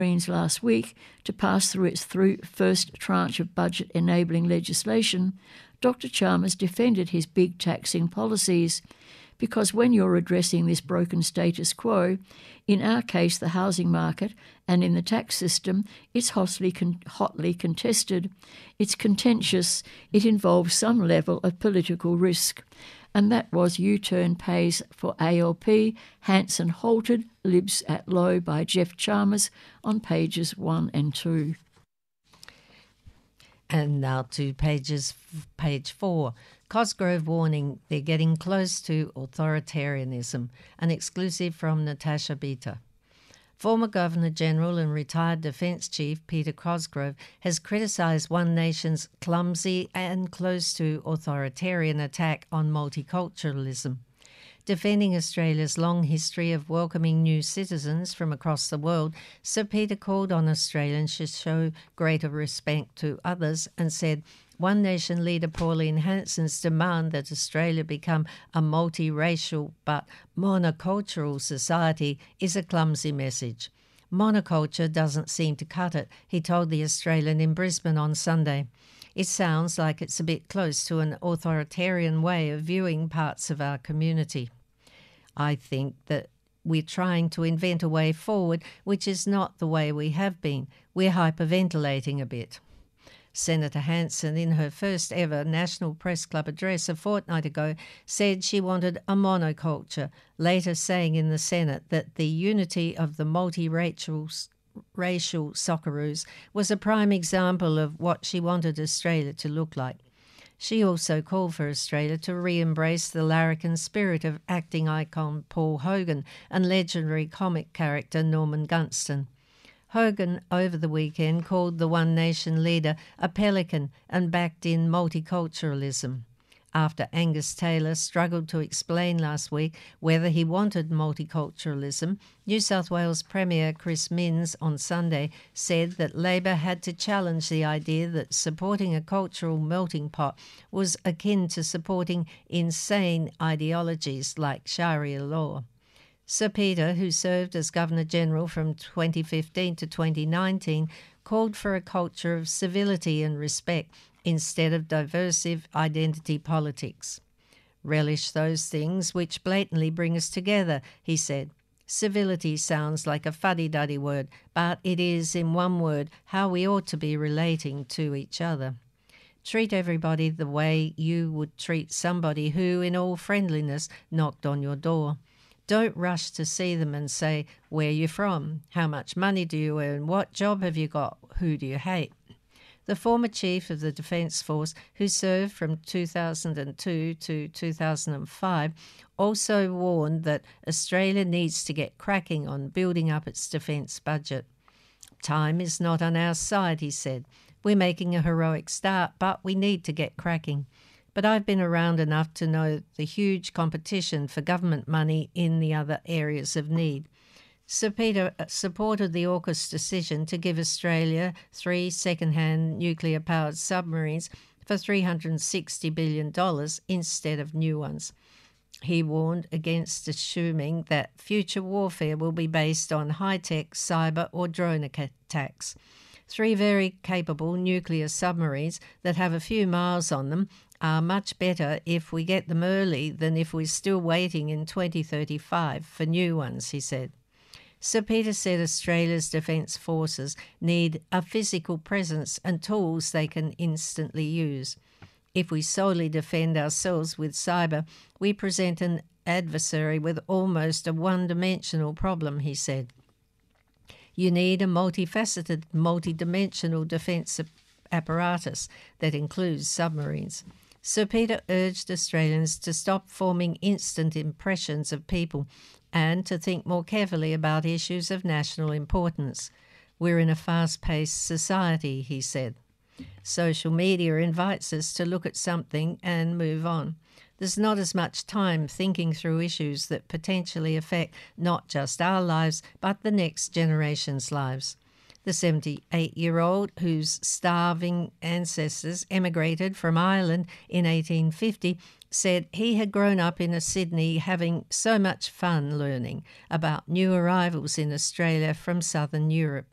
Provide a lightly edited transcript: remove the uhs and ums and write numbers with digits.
Greens last week to pass through its first tranche of budget-enabling legislation, Dr. Chalmers defended his big taxing policies because when you're addressing this broken status quo, in our case the housing market and in the tax system, it's hotly contested, it's contentious, it involves some level of political risk. And that was U-Turn Pays for ALP, Hanson Halted, Libs at Low by Jeff Chalmers on pages 1 and 2. And now to page 4. Cosgrove warning they're getting close to authoritarianism, an exclusive from Natasha Beta. Former Governor-General and retired Defence Chief Peter Cosgrove has criticised One Nation's clumsy and close to authoritarian attack on multiculturalism. Defending Australia's long history of welcoming new citizens from across the world, Sir Peter called on Australians to show greater respect to others and said, One Nation leader Pauline Hanson's demand that Australia become a multiracial but monocultural society is a clumsy message. Monoculture doesn't seem to cut it, he told the Australian in Brisbane on Sunday. It sounds like it's a bit close to an authoritarian way of viewing parts of our community. I think that we're trying to invent a way forward which is not the way we have been. We're hyperventilating a bit. Senator Hanson, in her first ever National Press Club address a fortnight ago, said she wanted a monoculture, later saying in the Senate that the unity of the multiracial Socceroos was a prime example of what she wanted Australia to look like. She also called for Australia to re-embrace the larrikin spirit of acting icon Paul Hogan and legendary comic character Norman Gunston. Hogan, over the weekend, called the One Nation leader a pelican and backed in multiculturalism. After Angus Taylor struggled to explain last week whether he wanted multiculturalism, New South Wales Premier Chris Minns on Sunday said that Labor had to challenge the idea that supporting a cultural melting pot was akin to supporting insane ideologies like Sharia law. Sir Peter, who served as Governor-General from 2015 to 2019, called for a culture of civility and respect instead of diversive identity politics. Relish those things which blatantly bring us together, he said. Civility sounds like a fuddy-duddy word, but it is, in one word, how we ought to be relating to each other. Treat everybody the way you would treat somebody who, in all friendliness, knocked on your door. Don't rush to see them and say, where are you from? How much money do you earn? What job have you got? Who do you hate? The former chief of the Defence Force, who served from 2002 to 2005, also warned that Australia needs to get cracking on building up its defence budget. Time is not on our side, he said. We're making a heroic start, but we need to get cracking. But I've been around enough to know the huge competition for government money in the other areas of need. Sir Peter supported the AUKUS decision to give Australia 3 second-hand nuclear-powered submarines for $360 billion instead of new ones. He warned against assuming that future warfare will be based on high-tech cyber or drone attacks. 3 very capable nuclear submarines that have a few miles on them are much better if we get them early than if we're still waiting in 2035 for new ones, he said. Sir Peter said Australia's Defence Forces need a physical presence and tools they can instantly use. If we solely defend ourselves with cyber, we present an adversary with almost a one-dimensional problem, he said. You need a multifaceted, multidimensional defence apparatus that includes submarines. Sir Peter urged Australians to stop forming instant impressions of people and to think more carefully about issues of national importance. We're in a fast-paced society, he said. Social media invites us to look at something and move on. There's not as much time thinking through issues that potentially affect not just our lives, but the next generation's lives. The 78-year-old, whose starving ancestors emigrated from Ireland in 1850, said he had grown up in Sydney having so much fun learning about new arrivals in Australia from southern Europe.